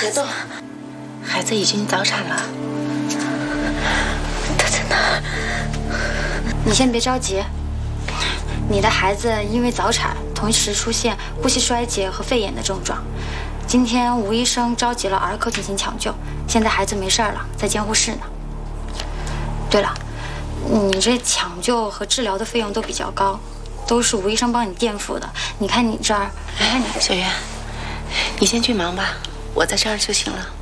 别动，孩子已经早产了。 他在哪儿？你先别着急，你的孩子因为早产，同时出现呼吸衰竭和肺炎的症状。今天吴医生召集了儿科进行抢救，现在孩子没事了，在监护室呢。对了，你这抢救和治疗的费用都比较高，都是吴医生帮你垫付的。你看你这儿，你看你， 小袁，你先去忙吧，我在这儿就行了。